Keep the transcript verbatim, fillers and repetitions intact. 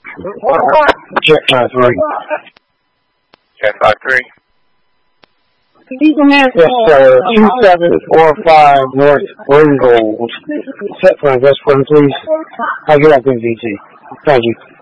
Check five three. Check five three. Yes, sir. Two seven four five North Ringgold. Set for investment, please. I'll get up in V T. Thank you.